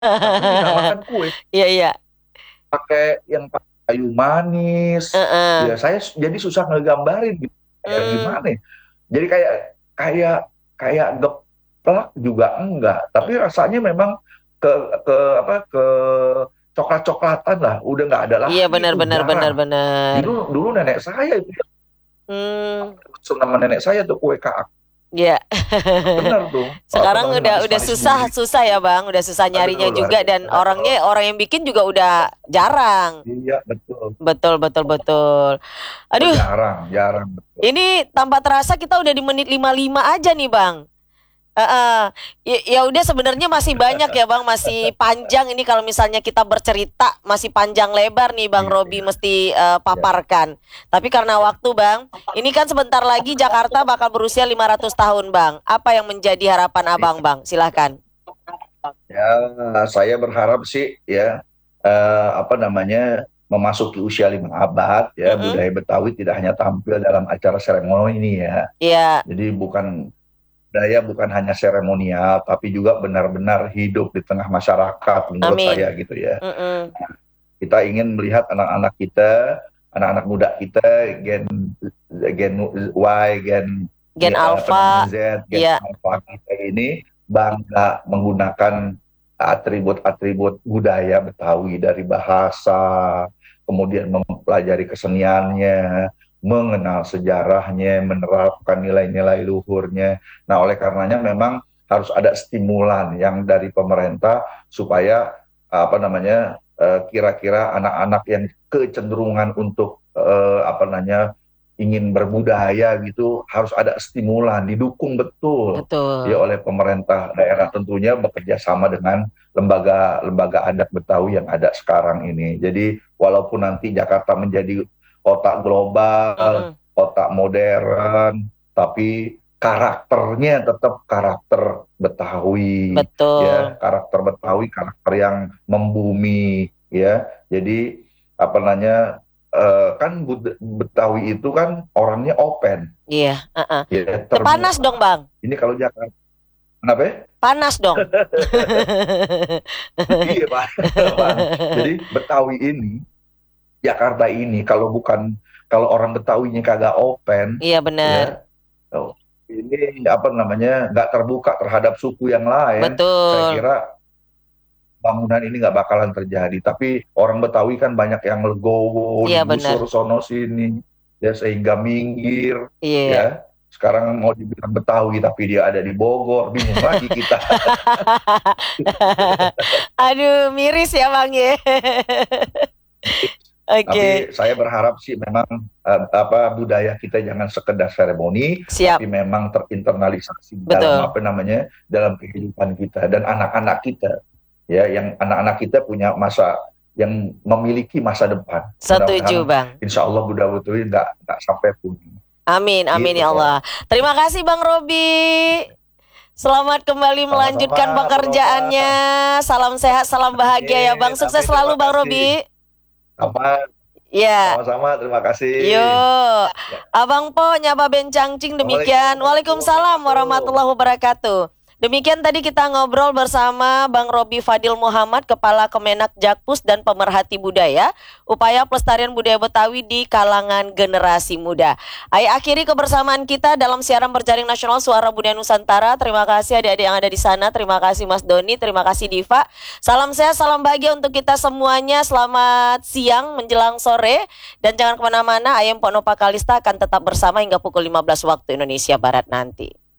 Tapi dinamakan kue. Iya, iya. Pakai kayu manis. Heeh. Ya saya jadi susah ngegambarin gitu. Kayak Hmm. gimana ya? Jadi kayak kayak kayak geplak juga enggak. Tapi rasanya memang ke ke ke coklat-coklatan lah. Udah nggak ada Iya, lagi benar itu, benar benar jarang. benar. Dulu dulu nenek saya itu Hmm. sama nenek saya tuh kue kak. Iya. Bener tuh. Apa Sekarang namanya udah manis-manis susah gurih. susah ya Bang, udah susah Aduh nyarinya luar juga dan biasa. Oh, orangnya orang yang bikin juga udah jarang. iya betul. Betul betul betul. Oh, Aduh, jarang, jarang betul. ini tanpa terasa kita udah di menit 55 aja nih Bang. Ya, ya udah sebenarnya masih banyak ya Bang, masih panjang ini kalau misalnya kita bercerita masih panjang lebar nih Bang Iya, Robi iya, mesti iya. paparkan. Tapi karena waktu Bang, ini kan sebentar lagi Jakarta bakal berusia 500 tahun Bang. Apa yang menjadi harapan Abang Bang? Silahkan. Ya, saya berharap sih ya apa namanya memasuki usia 5 abad ya Mm-mm. budaya Betawi tidak hanya tampil dalam acara seremoni ini ya. Iya, Jadi budaya bukan hanya seremonial tapi juga benar-benar hidup di tengah masyarakat menurut saya amin. gitu ya. Mm-mm. Kita ingin melihat anak-anak kita, anak-anak muda kita, gen gen Y, Gen apa namanya Alpha. Z, gen Iya, Alpha kita ini bangga menggunakan atribut-atribut budaya Betawi dari bahasa, kemudian mempelajari keseniannya, mengenal sejarahnya, menerapkan nilai-nilai luhurnya. Nah, oleh karenanya memang harus ada stimulan yang dari pemerintah supaya apa namanya kira-kira anak-anak yang kecenderungan untuk apa namanya ingin berbudaya gitu harus ada stimulan, didukung betul ya betul. oleh pemerintah daerah tentunya bekerja sama dengan lembaga-lembaga adat Betawi yang ada sekarang ini. Jadi walaupun nanti Jakarta menjadi kota global, Mm-mm. kota modern, tapi karakternya tetap karakter Betawi ya, Betul. karakter Betawi, karakter yang membumi ya. Jadi apa namanya kan Betawi itu kan orangnya open Iya, ya, Panas terbuka. dong Bang. Ini kalau Jakarta kenapa ya? Panas dong. Iya Pak. Bang. Jadi Betawi ini, Jakarta ini kalau orang Betawinya kagak open Iya benar. ya, oh, ini apa namanya nggak terbuka terhadap suku yang lain, saya Betul. kira bangunan ini nggak bakalan terjadi. Tapi orang Betawi kan banyak yang legowo, Iya benar. digusur sono sini, ya sehingga minggir, Iya. ya. Sekarang mau dibilang Betawi tapi dia ada di Bogor, bingung lagi kita. Aduh, miris ya Bang ya. Oke, Tapi saya berharap sih memang apa budaya kita jangan sekedar seremoni, siap. tapi memang terinternalisasi dalam Betul. apa namanya dalam kehidupan kita dan anak-anak kita, ya, yang anak-anak kita punya masa yang memiliki masa depan. Setuju Mudah-mudahan, Bang. insya Allah budaya itu nggak sampai punah. Amin, amin Gitu ya kok. Allah. Terima kasih Bang Robi. Selamat kembali Sama-sama, melanjutkan Bu Ropa. pekerjaannya. Salam sehat, salam bahagia ya Bang. Amin, Sukses amin. Terima selalu Bang kasih. Robi. Sama, Ya. sama-sama. Terima kasih. Yuk, Ya. Abang Po nyapa bencangcing Assalamualaikum demikian. warahmatullahi Waalaikumsalam wabarakatuh. warahmatullahi wabarakatuh. Demikian tadi kita ngobrol bersama Bang Robi Fadil Muhammad, Kepala Kemenak Jakpus dan pemerhati budaya, upaya pelestarian budaya Betawi di kalangan generasi muda. Ayo akhiri kebersamaan kita dalam siaran berjaring nasional Suara Budaya Nusantara. Terima kasih adik-adik yang ada di sana. Terima kasih Mas Doni, terima kasih Diva. Salam sehat, salam bahagia untuk kita semuanya. Selamat siang menjelang sore. Dan jangan kemana-mana, Ayam Ponopa Kalista akan tetap bersama hingga pukul 15 waktu Indonesia Barat nanti.